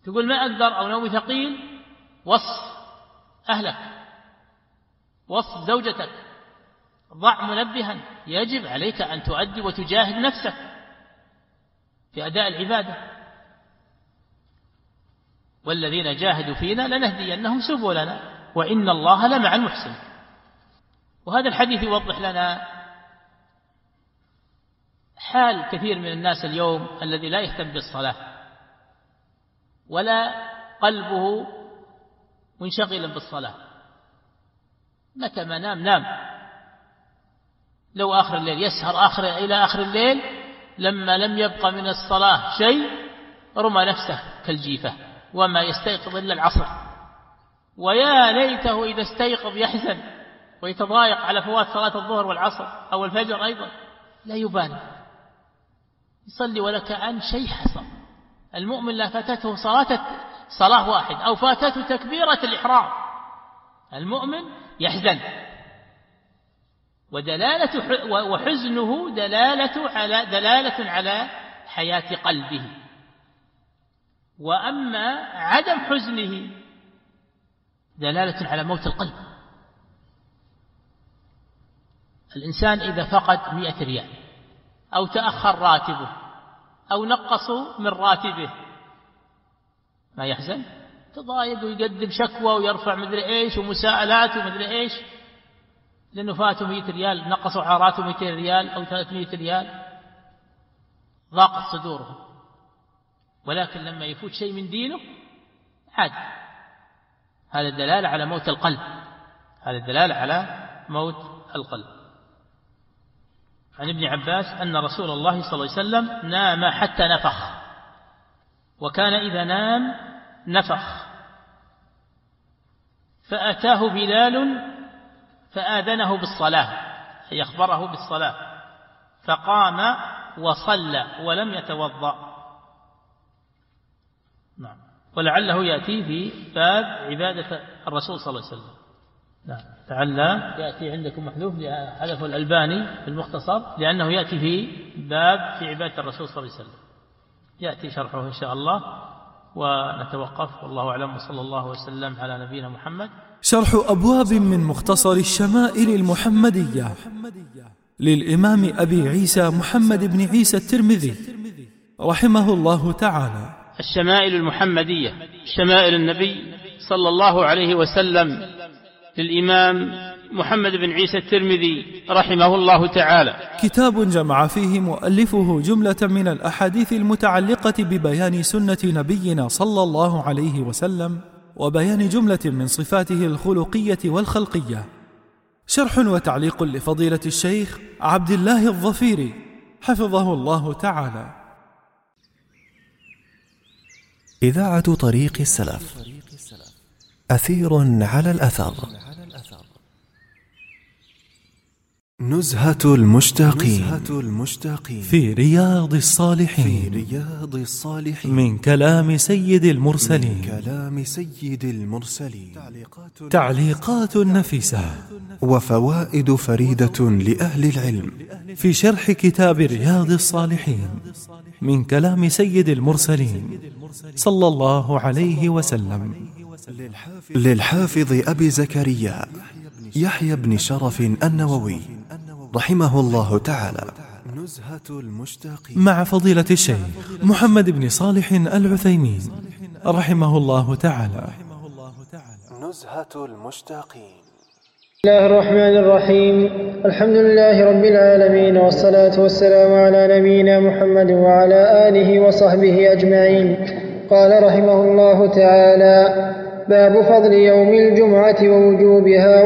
تقول ما أقدر أو نومي ثقيل، وصف أهلك، وصف زوجتك، ضع منبها. يجب عليك أن تؤدي وتجاهد نفسك في أداء العبادة. والذين جاهدوا فينا لنهدينهم سبلنا وإن الله لمع المحسن. وهذا الحديث يوضح لنا حال كثير من الناس اليوم الذي لا يهتم بالصلاة ولا قلبه منشغلا بالصلاة. متى ما نام لو آخر الليل يسهر إلى آخر الليل، لما لم يبقى من الصلاة شيء رمى نفسه كالجيفة وما يستيقظ إلا العصر. ويا ليته إذا استيقظ يحزن ويتضايق على فوات صلاة الظهر والعصر أو الفجر أيضا، لا يبالي، يصلي ولا كأن شيء حصل. المؤمن لا فاتته صلاة واحد أو فاتته تكبيرة الإحرام، المؤمن يحزن، وحزنه دلالة على حياة قلبه. وأما عدم حزنه دلالة على موت القلب. الإنسان إذا فقد 100 ريال أو تأخر راتبه أو نقصوا من راتبه ما يحزن؟ تضايق ويقدم شكوى ويرفع مدري إيش ومساءلات ومدري إيش، لأنه فاتوا 100 ريال، نقصوا عاراته 200 ريال أو 300 ريال، ضاقت صدورهم. ولكن لما يفوت شيء من دينه عاد. هذا الدلالة على موت القلب، هذا الدلالة على موت القلب. عن ابن عباس أن رسول الله صلى الله عليه وسلم نام حتى نفخ، وكان إذا نام نفخ، فأتاه بلال فآذنه بالصلاة، أي أخبره بالصلاة، فقام وصلى ولم يتوضأ. نعم. ولعله يأتي في باب عبادة الرسول صلى الله عليه وسلم. نعم. لعل يأتي عندكم محذوف حذف الألباني في المختصر، لأنه يأتي في باب في عبادة الرسول صلى الله عليه وسلم، يأتي شرحه إن شاء الله. ونتوقف، والله أعلم، وصلى الله وسلم على نبينا محمد. شرح أبواب من مختصر الشمائل المحمدية للإمام أبي عيسى محمد بن عيسى الترمذي رحمه الله تعالى. الشمائل المحمدية، شمائل النبي صلى الله عليه وسلم للإمام محمد بن عيسى الترمذي رحمه الله تعالى، كتاب جمع فيه مؤلفه جملة من الأحاديث المتعلقة ببيان سنة نبينا صلى الله عليه وسلم وبيان جملة من صفاته الخلقية والخلقية. شرح وتعليق لفضيلة الشيخ عبد الله الظفيري حفظه الله تعالى. إذاعة طريق السلف، أثير على الأثر. نزهة المشتاقين في رياض الصالحين من كلام سيد المرسلين. تعليقات نفيسة وفوائد فريدة لأهل العلم في شرح كتاب رياض الصالحين من كلام سيد المرسلين صلى الله عليه وسلم، للحافظ أبي زكريا يحيى بن شرف النووي رحمه الله تعالى، مع فضيلة الشيخ محمد بن صالح العثيمين رحمه الله تعالى. نزهة المشتاقين. بسم الله الرحمن الرحيم. الحمد لله رب العالمين، والصلاة والسلام على نبينا محمد وعلى آله وصحبه أجمعين. قال رحمه الله تعالى: باب فضل يوم الجمعة ووجوبها